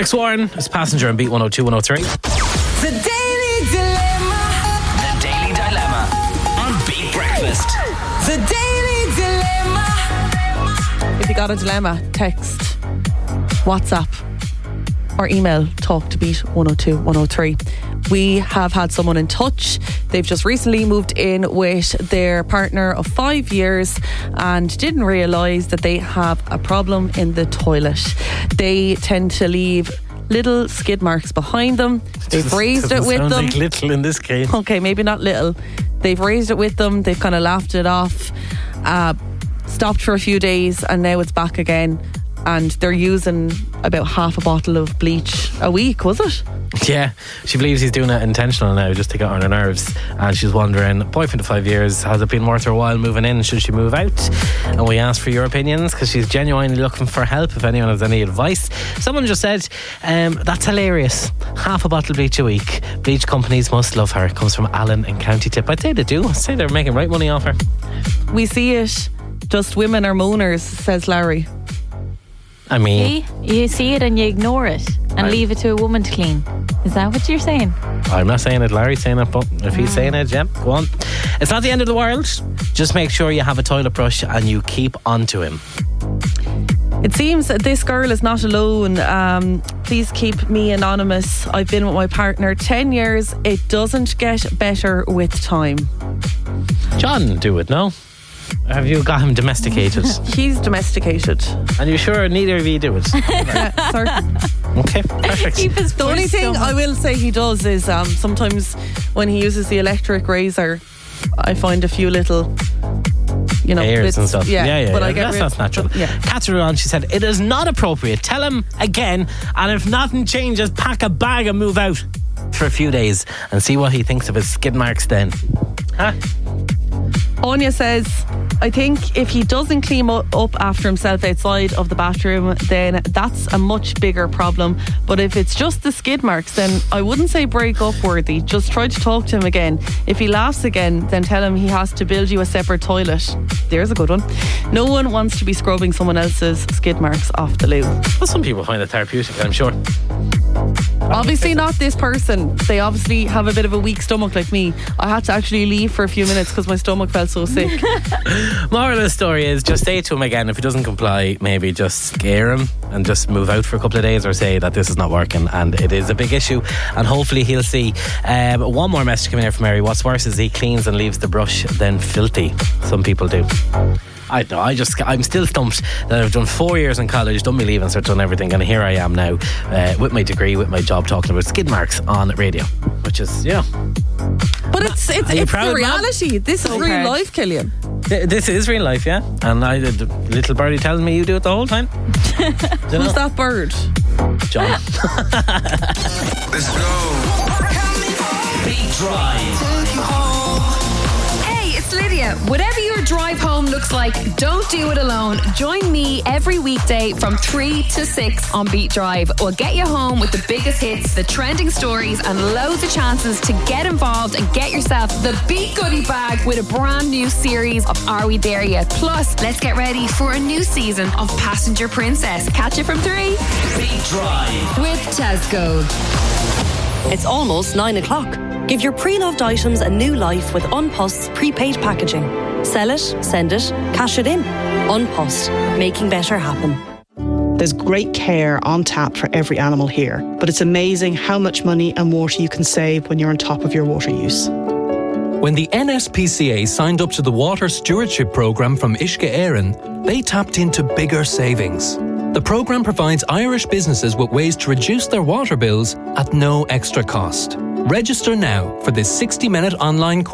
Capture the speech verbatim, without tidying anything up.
Alex Warren is Passenger on Beat one oh two, one oh three. The Daily Dilemma. The Daily Dilemma on Beat Breakfast. The Daily Dilemma. If you got a dilemma, text, WhatsApp or email talk to beat one oh two, one oh three. We have had someone in touch. They've just recently moved in with their partner of five years and didn't realise that they have a problem in the toilet. They tend to leave little skid marks behind them. They've raised it with sound them. Like little in this case. Okay, maybe not little. They've raised it with them. They've kind of laughed it off, uh, stopped for a few days, and now it's back again. And they're using about half a bottle of bleach a week, was it? Yeah, she believes he's doing it intentional now just to get on her nerves. And she's wondering, boyfriend of five years, has it been worth her while moving in? Should she move out? And we asked for your opinions because she's genuinely looking for help if anyone has any advice. Someone just said, um, that's hilarious. Half a bottle of bleach a week. Bleach companies must love her. Comes from Alan in County Tip. I'd say they do. I'd say they're making right money off her. We see it. Just women are moaners, says Larry. I mean, See? You see it and you ignore it and I- leave it to a woman to clean. Is that what you're saying? I'm not saying it, Larry's saying it, but if he's saying it, yeah, go on. It's not the end of the world. Just make sure you have a toilet brush and you keep on to him. It seems that this girl is not alone. Um, please keep me anonymous. I've been with my partner ten years. It doesn't get better with time. John, do it, no? Have you got him domesticated? He's domesticated. And you sure neither of you do it? Yeah, certain. Okay, perfect. Keep his The only voice thing down. I will say he does is um, sometimes when he uses the electric razor, I find a few little, you know, Hairs bits, and stuff. Yeah, yeah, yeah. but yeah. I get That's, rid- that's natural. Yeah. Catherine on, she said, it is not appropriate. Tell him again, and if nothing changes, pack a bag and move out for a few days and see what he thinks of his skid marks then. Huh? Anya says, I think if he doesn't clean u- up after himself outside of the bathroom, then that's a much bigger problem. But if it's just the skid marks, then I wouldn't say break up worthy. Just try to talk to him again. If he laughs again, then tell him he has to build you a separate toilet. There's a good one. No one wants to be scrubbing someone else's skid marks off the loo. Well, some people find it therapeutic, I'm sure. Obviously not this person. They obviously have a bit of a weak stomach like me. I had to actually leave for a few minutes because my stomach felt so sick. Moral of the story is just say to him again, if he doesn't comply, maybe just scare him and just move out for a couple of days, or say that this is not working and it is a big issue, and hopefully he'll see. Um, one more message coming here from Mary. What's worse is he cleans and leaves the brush then filthy. Some people do. I don't know, I just, I'm still stumped that I've done four years in college, done my leaving cert, done everything, and here I am now uh, with my degree, with my job, talking about skid marks on radio, which is, yeah. But it's it's, Are you it's proud, the man? reality. This is So real proud. life, Killian. Th- This is real life, yeah. And I, the little birdie tells me you do it the whole time. Do you know? Who's that bird? John. Let's go. Beat Drive. Hey, it's Lydia. Whatever your drive home looks like, don't do it alone. Join me every weekday from three to six on Beat Drive. We'll get you home with the biggest hits, the trending stories, and loads of chances to get involved and get yourself the Beat Goodie Bag with a brand new series of Are We There Yet? Plus, let's get ready for a new season of Passenger Princess. Catch it from three Beat Drive. with Tesco. It's almost nine o'clock. Give your pre-loved items a new life with Unpost's prepaid packaging. Sell it, send it, cash it in. Unpost, making better happen. There's great care on tap for every animal here, but it's amazing how much money and water you can save when you're on top of your water use. When the N S P C A signed up to the Water Stewardship Programme from Uisce Éireann, they tapped into bigger savings. The programme provides Irish businesses with ways to reduce their water bills at no extra cost. Register now for this sixty-minute online course